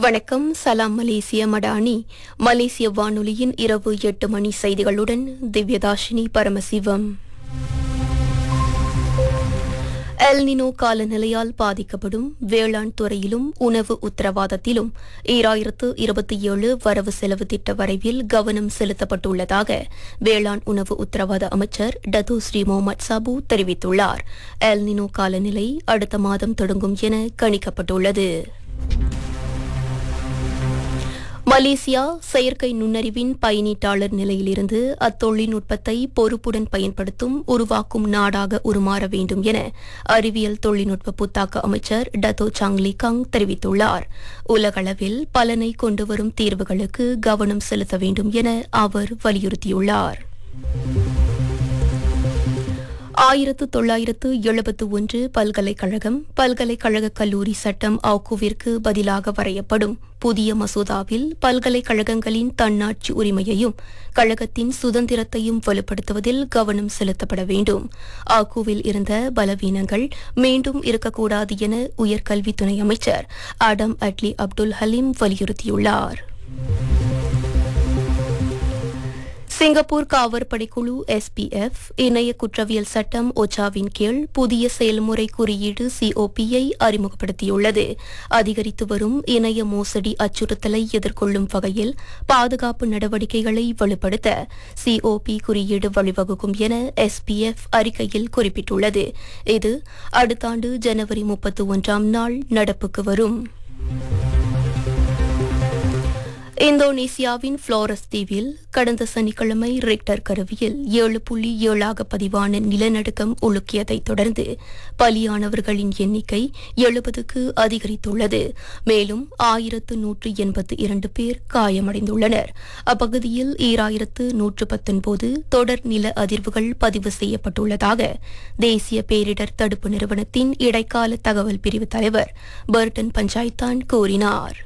வணக்கம். சலாம் மலேசிய மடானி. மலேசிய வானொலியின் இரவு 8 மணி செய்திகளுடன் திவ்யதாஷினி பரமசிவம். எல்னினோ காலநிலையால் பாதிக்கப்படும் வேளாண் துறையிலும் உணவு உத்தரவாதத்திலும் 2027 வரவு செலவு திட்ட வரைவில் கவனம் செலுத்தப்பட்டுள்ளதாக வேளாண் உணவு உத்தரவாத அமைச்சர் டத்து ஸ்ரீ முகமது சாபு தெரிவித்துள்ளார். எல்னினோ காலநிலை அடுத்த மாதம் தொடங்கும் என கணிக்கப்பட்டுள்ளது. மலேசியா செயற்கை நுண்ணறிவின் பயனீட்டாளர் நிலையிலிருந்து அத்தொழில்நுட்பத்தை பொறுப்புடன் பயன்படுத்தும் உருவாக்கும் நாடாக உருமாற வேண்டும் என அறிவியல் தொழில்நுட்ப புத்தாக்க அமைச்சர் டத்தோ சாங்லி கங் தெரிவித்துள்ளார். உலகளவில் பலனை கொண்டுவரும் தீர்வுகளுக்கு கவனம் செலுத்த வேண்டும் என அவர் வலியுறுத்தியுள்ளார். 1971 பல்கலைக்கழக கல்லூரி சட்டம் ஆக்குவிற்கு பதிலாக வரையப்படும் புதிய மசோதாவில் பல்கலைக்கழகங்களின் தன்னாட்சி உரிமையையும் கழகத்தின் சுதந்திரத்தையும் வலுப்படுத்துவதில் கவனம் செலுத்தப்பட வேண்டும். ஆக்குவில் இருந்த பலவீனங்கள் மீண்டும் இருக்கக்கூடாது என உயர்கல்வி துணை அமைச்சர் ஆடம் அட்லி அப்துல் ஹலீம் வலியுறுத்தியுள்ளார். சிங்கப்பூர் காவற்படைக்குழு SPF இணைய குற்றவியல் சட்டம் ஒச்சாவின் கீழ் புதிய செயல்முறை குறியீடு COP-ஐ அறிமுகப்படுத்தியுள்ளது. அதிகரித்து வரும் இணைய மோசடி அச்சுறுத்தலை எதிர்கொள்ளும் வகையில் பாதுகாப்பு நடவடிக்கைகளை வலுப்படுத்த COP குறியீடு வழிவகுக்கும் என SPF அறிக்கையில் குறிப்பிட்டுள்ளது. இது அடுத்த ஆண்டு ஜனவரி 31ஆம் நாள் நடப்புக்கு வரும். இந்தோனேசியாவின் புளோரஸ் தீவில் கடந்த சனிக்கிழமை ரிக்டர் கருவியில் 7.7 பதிவான நிலநடுக்கம் உலுக்கியதைத் தொடர்ந்து பலியானவர்களின் எண்ணிக்கை 70க்கு அதிகரித்துள்ளது. மேலும் 1182 பேர் காயமடைந்துள்ளனர். அப்பகுதியில் 2119 தொடர் நில அதிர்வுகள் பதிவு செய்யப்பட்டுள்ளதாக தேசிய பேரிடர் தடுப்பு நிறுவனத்தின் இடைக்கால தகவல் பிரிவு தலைவர் பர்டன் பஞ்சாய்தான் கூறினார்.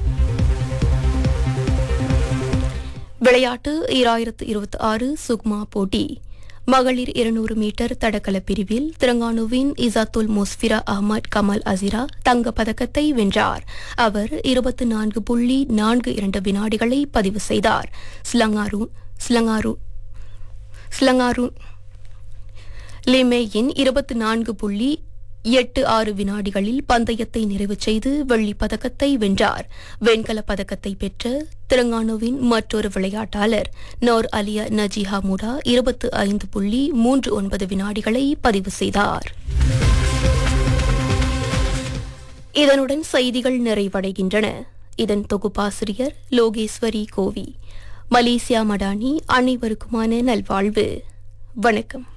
விளையாட்டு 2026 சுக்மா போட்டி. மகளிர் 200 மீட்டர் தடகள பிரிவில் திரங்கானுவின் இசாத்துல் முஸ்பிரா அஹ்மத் கமல் அசிரா தங்கப் பதக்கத்தை வென்றார். அவர் 24.42 வினாடிகளை பதிவு செய்தார். ஸ்லங்காரு லிமேயின் 24.86 வினாடிகளில் பந்தயத்தை நிறைவு செய்து வெள்ளிப் பதக்கத்தை வென்றார். வெண்கலப் பதக்கத்தை பெற்ற திரங்கானுவின் மற்றொரு விளையாட்டாளர் நோர் அலியா நஜிஹா முடா 25.39 வினாடிகளை பதிவு செய்தார். இதனுடன் செய்திகள் நிறைவடைகின்றன. இதன் தொகுப்பாசிரியர் லோகேஸ்வரி கோவி. மலேசியா மடானி அனைவருக்குமான நல்வாழ்வு. வணக்கம்.